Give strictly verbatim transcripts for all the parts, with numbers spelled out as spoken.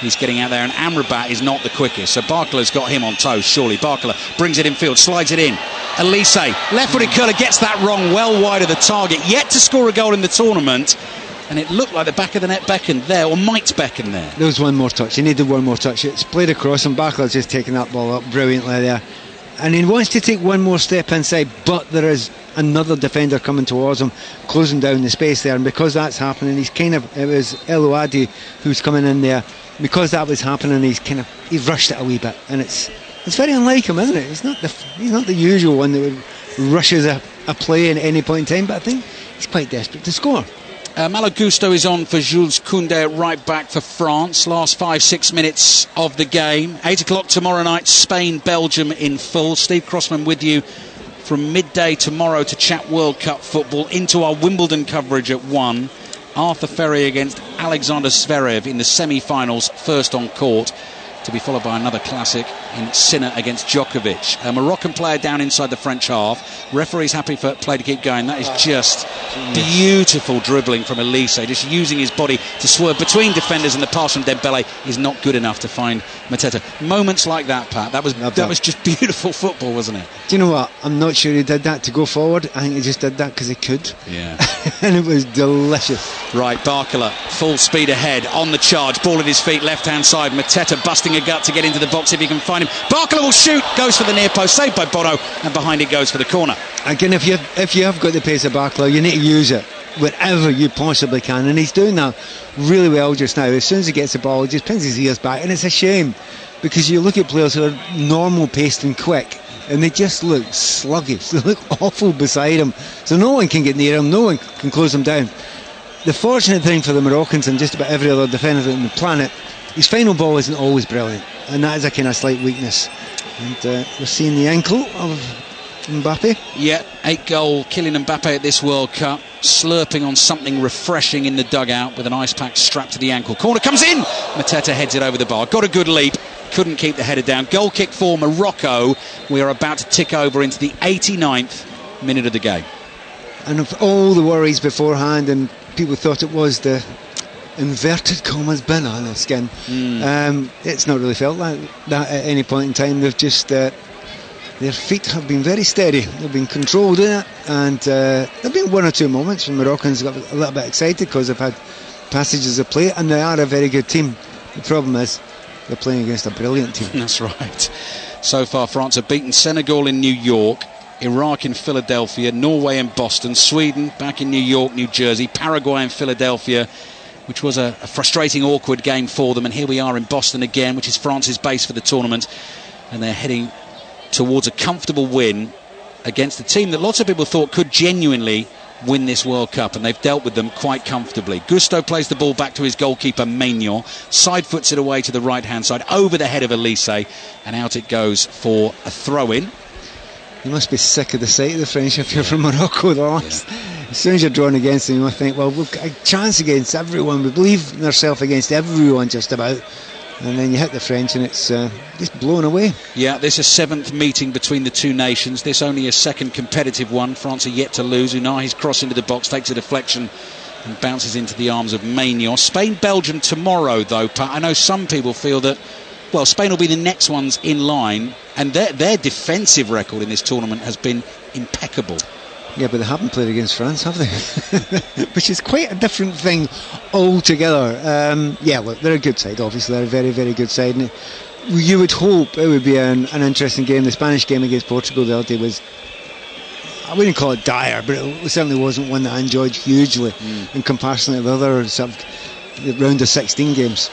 he's getting out there, and Amrabat is not the quickest. So Barkola's got him on toes, surely. Barkola brings it in field, slides it in. Elise, left-footed curler, gets that wrong, well wide of the target. Yet to score a goal in the tournament. And it looked like the back of the net beckoned there, or might beckon there. There was one more touch. He needed one more touch. It's played across, and Barkola's just taken that ball up brilliantly there. And he wants to take one more step inside, but there is another defender coming towards him, closing down the space there. And because that's happening, he's kind of, it was El Ouadi who's coming in there. Because that was happening, he's kind of, he's rushed it a wee bit. And it's it's very unlike him, isn't it? He's not the, he's not the usual one that would rushes a, a play at any point in time, but I think he's quite desperate to score. Uh, Malo Gusto is on for Jules Koundé at right back for France. Last five, six minutes of the game. Eight o'clock tomorrow night, Spain, Belgium in full. Steve Crossman with you from midday tomorrow to chat World Cup football into our Wimbledon coverage at one. Arthur Ferry against Alexander Zverev in the semi-finals, first on court, to be followed by another classic in Sinner against Djokovic. A Moroccan player down inside the French half. Referee's happy for play to keep going. That is just beautiful dribbling from Elise, just using his body to swerve between defenders, and the pass from Dembele is not good enough to find Mateta. Moments like that, Pat, that was that, that was just beautiful football, wasn't it? Do you know what? I'm not sure he did that to go forward. I think he just did that because he could. Yeah. And it was delicious. Right, Barkola, full speed ahead, on the charge, ball at his feet, left-hand side. Mateta busting a gut to get into the box if he can find him. Barkola will shoot, goes for the near post, saved by Bono, and behind it goes for the corner. Again, if you if you have got the pace of Barkola, you need to use it wherever you possibly can, and he's doing that really well just now. As soon as he gets the ball, he just pins his ears back, and it's a shame because you look at players who are normal paced and quick, and they just look sluggish. They look awful beside him, so no one can get near him, no one can close him down. The fortunate thing for the Moroccans and just about every other defender on the planet, his final ball isn't always brilliant, and that is a kind of slight weakness. And uh, we're seeing the ankle of Mbappe. Yeah, eight goal Kylian Mbappe at this World Cup, slurping on something refreshing in the dugout with an ice pack strapped to the ankle. Corner comes in, Mateta heads it over the bar, got a good leap, couldn't keep the header down. Goal kick for Morocco. We are about to tick over into the eighty-ninth minute of the game. And of all the worries beforehand, and people thought it was the inverted commas banana skin, mm. um, it's not really felt like that at any point in time. They've just uh, their feet have been very steady, they've been controlled in it, and uh, there have been one or two moments when Moroccans got a little bit excited because they've had passages of play, and they are a very good team. The problem is they're playing against a brilliant team. That's right. So far France have beaten Senegal in New York, Iraq in Philadelphia, Norway in Boston, Sweden back in New York, New Jersey, Paraguay in Philadelphia, which was a, a frustrating, awkward game for them, and here we are in Boston again, which is France's base for the tournament, and they're heading towards a comfortable win against a team that lots of people thought could genuinely win this World Cup, and they've dealt with them quite comfortably. Gusto plays the ball back to his goalkeeper Maignan, side foots it away to the right hand side over the head of Elise, and out it goes for a throw-in. You must be sick of the sight of the French if you're from Morocco. The last, yeah. As soon as you're drawn against them, you must think, well, we've got a chance against everyone, we believe in ourselves against everyone just about, and then you hit the French and it's uh, just blown away. Yeah, this is a seventh meeting between the two nations, this only a second competitive one. France are yet to lose. Unahi's cross into the box, takes a deflection and bounces into the arms of Maignan. Spain-Belgium tomorrow though, Pat. I know some people feel that, well, Spain will be the next ones in line, and their, their defensive record in this tournament has been impeccable. Yeah, but they haven't played against France, have they? Which is quite a different thing altogether. Um, yeah, look, they're a good side, obviously. They're a very, very good side. And you would hope it would be an, an interesting game. The Spanish game against Portugal the other day was, I wouldn't call it dire, but it certainly wasn't one that I enjoyed hugely mm. in comparison to the other sort of round of sixteen games.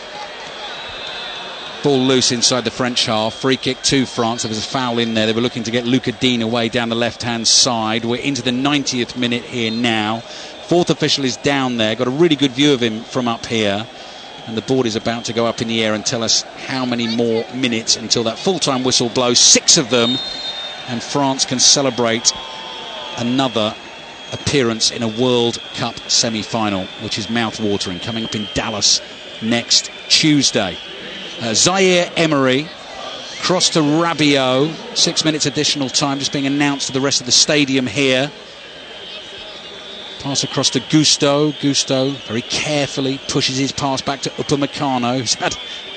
Ball loose inside the French half. Free kick to France. There was a foul in there. They were looking to get Lucas Digne away down the left-hand side. We're into the ninetieth minute here now. Fourth official is down there. Got a really good view of him from up here. And the board is about to go up in the air and tell us how many more minutes until that full-time whistle blows. Six of them. And France can celebrate another appearance in a World Cup semi-final, which is mouth-watering, coming up in Dallas next Tuesday. Uh, Zaire Emery, cross to Rabiot, six minutes additional time just being announced to the rest of the stadium here. Pass across to Gusto. Gusto very carefully pushes his pass back to Upamecano, who's had